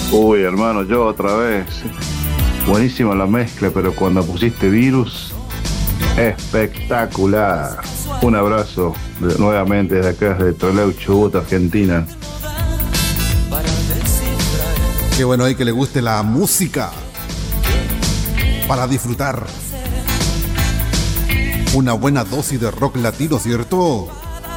Uy, hermano, yo otra vez. Buenísima la mezcla, pero cuando pusiste virus, espectacular. Un abrazo nuevamente desde acá, de Trelew, Chubut, Argentina. Qué bueno ahí que le guste la música para disfrutar una buena dosis de rock latino, ¿cierto?